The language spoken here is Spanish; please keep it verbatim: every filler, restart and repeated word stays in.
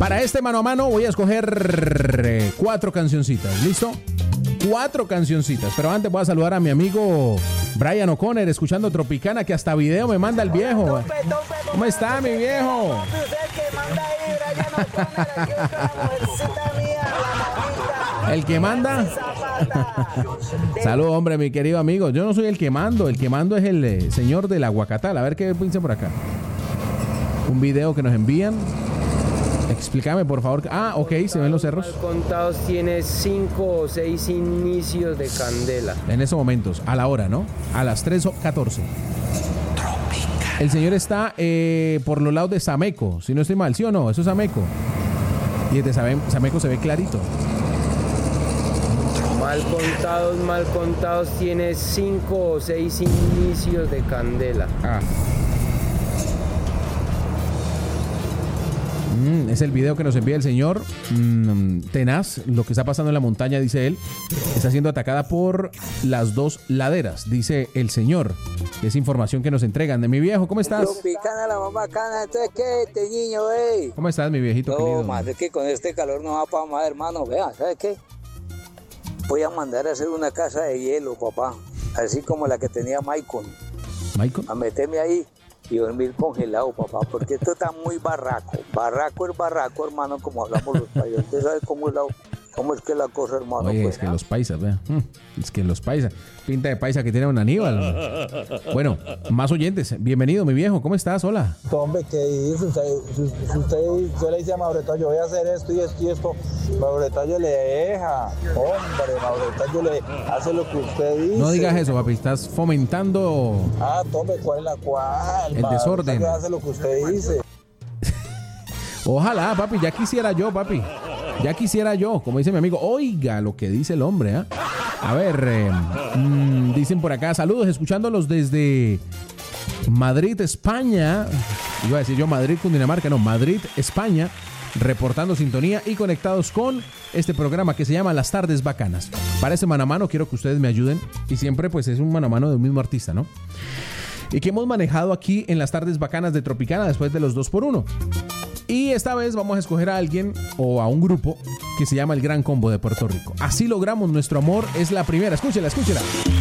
Para este mano a mano voy a escoger eh, cuatro cancioncitas, ¿listo? Cuatro cancioncitas, pero antes voy a saludar a mi amigo Brian O'Connor, escuchando Tropicana, que hasta video me manda el viejo. ¿Cómo está, mi viejo? ¿El que manda? Salud, hombre, mi querido amigo. Yo no soy el que mando, el que mando es el eh, señor del Aguacatal. A ver qué pinche por acá. Un video que nos envían. Explícame, por favor. Ah, ok, se ven los cerros. Contados tiene cinco o seis inicios de candela. En esos momentos, a la hora, ¿no? A las tres catorce. El señor está eh, por los lados de Sameco, si no estoy mal, ¿sí o no? Eso es Sameco. Y desde Sameco se ve clarito. Mal contados, mal contados, tiene cinco o seis inicios de candela. Ah. Mm, es el video que nos envía el señor mm, Tenaz. Lo que está pasando en la montaña, dice él, está siendo atacada por las dos laderas, dice el señor. Es información que nos entregan. De mi viejo, ¿cómo estás? Tropicana, la más bacana. Entonces, ¿qué? Este niño, ey. ¿Cómo estás, mi viejito No, querido? más es que con este calor no va para más, hermano. Vea, ¿sabes qué? Voy a mandar a hacer una casa de hielo, papá. Así como la que tenía Michael. ¿Michael? A meterme ahí y dormir congelado, papá. Porque esto está muy barraco. Barraco es barraco, hermano, como hablamos los paisas. ¿Usted sabe cómo es la, cómo es que la cosa, hermano? Oye, pues, es que los paisas, vea. Es que los paisas. Pinta de paisa que tiene un Aníbal. Bueno, más oyentes. Bienvenido, mi viejo. ¿Cómo estás? Hola. Hombre, ¿qué dice? Usted, si, si usted, usted le dice a Mauretayo, voy a hacer esto y esto y esto, Mauretayo le deja. Hombre, Mauretayo le hace lo que usted dice. No digas eso, papi. Estás fomentando... Ah, tome, ¿cuál es la cual? El desorden. Mauretayo hace lo que usted dice. Ojalá, papi. Ya quisiera yo, papi. Ya quisiera yo. Como dice mi amigo, oiga lo que dice el hombre, ¿eh? A ver, eh, mmm, dicen por acá, saludos, escuchándolos desde Madrid, España. Iba a decir yo Madrid, Cundinamarca, no, Madrid, España, reportando sintonía y conectados con este programa que se llama Las Tardes Bacanas. Para ese mano a mano quiero que ustedes me ayuden, y siempre pues es un mano a mano de un mismo artista, ¿no? Y que hemos manejado aquí en Las Tardes Bacanas de Tropicana después de los dos por uno. Y esta vez vamos a escoger a alguien o a un grupo que se llama el Gran Combo de Puerto Rico. Así logramos nuestro amor, es la primera. Escúchela, escúchela.